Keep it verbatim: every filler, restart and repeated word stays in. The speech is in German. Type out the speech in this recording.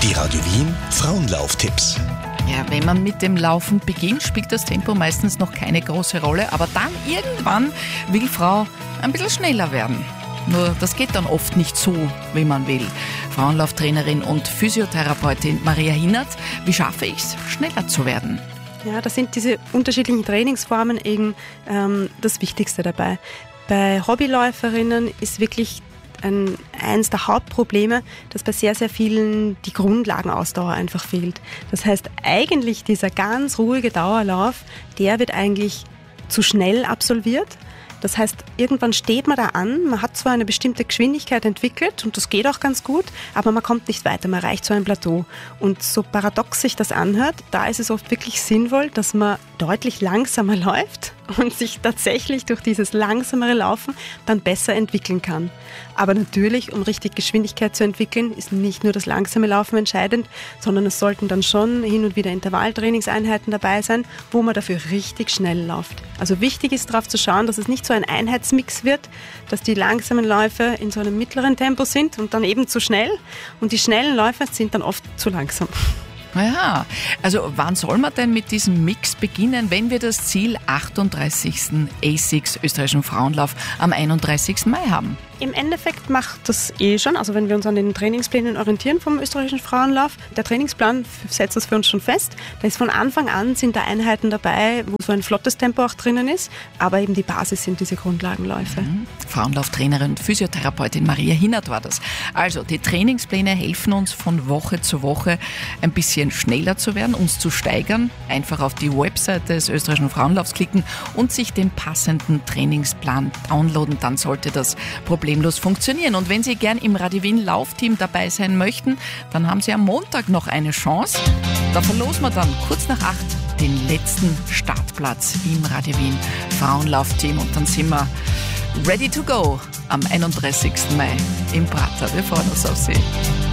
Die Radio Wien Frauenlauftipps. Ja, wenn man mit dem Laufen beginnt, spielt das Tempo meistens noch keine große Rolle, aber dann irgendwann will Frau ein bisschen schneller werden. Nur das geht dann oft nicht so, wie man will. Frauenlauftrainerin und Physiotherapeutin Maria Hinnert, wie schaffe ich es, schneller zu werden? Ja, da sind diese unterschiedlichen Trainingsformen eben ähm, das Wichtigste dabei. Bei Hobbyläuferinnen ist wirklich ein, eins der Hauptprobleme, dass bei sehr, sehr vielen die Grundlagenausdauer einfach fehlt. Das heißt, eigentlich dieser ganz ruhige Dauerlauf, der wird eigentlich zu schnell absolviert. Das heißt, irgendwann steht man da an, man hat zwar eine bestimmte Geschwindigkeit entwickelt und das geht auch ganz gut, aber man kommt nicht weiter, man erreicht so ein Plateau. Und so paradox sich das anhört, da ist es oft wirklich sinnvoll, dass man deutlich langsamer läuft und sich tatsächlich durch dieses langsamere Laufen dann besser entwickeln kann. Aber natürlich, um richtig Geschwindigkeit zu entwickeln, ist nicht nur das langsame Laufen entscheidend, sondern es sollten dann schon hin und wieder Intervalltrainingseinheiten dabei sein, wo man dafür richtig schnell läuft. Also wichtig ist darauf zu schauen, dass es nicht so ein Einheitsmix wird, dass die langsamen Läufe in so einem mittleren Tempo sind und dann eben zu schnell und die schnellen Läufe sind dann oft zu langsam. Ja, also wann soll man denn mit diesem Mix beginnen, wenn wir das Ziel achtunddreißigsten A sechs österreichischen Frauenlauf am einunddreißigsten Mai haben? Im Endeffekt macht das eh schon, also wenn wir uns an den Trainingsplänen orientieren vom österreichischen Frauenlauf, der Trainingsplan setzt das für uns schon fest. Da ist von Anfang an sind da Einheiten dabei, wo so ein flottes Tempo auch drinnen ist, aber eben die Basis sind diese Grundlagenläufe. Mhm. Frauenlauftrainerin und Physiotherapeutin Maria Hinnert war das. Also die Trainingspläne helfen uns von Woche zu Woche ein bisschen schneller zu werden, uns zu steigern. Einfach auf die Website des österreichischen Frauenlaufs klicken und sich den passenden Trainingsplan downloaden, dann sollte das problemlos funktionieren. Und wenn Sie gern im Radio Wien Laufteam dabei sein möchten, dann haben Sie am Montag noch eine Chance. Da verlosen wir dann kurz nach acht den letzten Startplatz im Radio Wien Frauenlaufteam und dann sind wir ready to go am einunddreißigsten Mai im Prater. Wir freuen uns auf Sie.